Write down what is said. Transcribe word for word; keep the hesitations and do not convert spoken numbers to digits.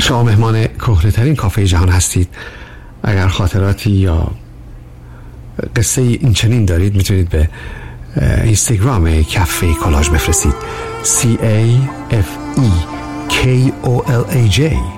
شما مهمان کهنه‌ترین کافه جهان هستید. اگر خاطراتی یا قصه این چنین دارید میتونید به اینستاگرام کافه کلاژ بفرستید. C A F E K O L A J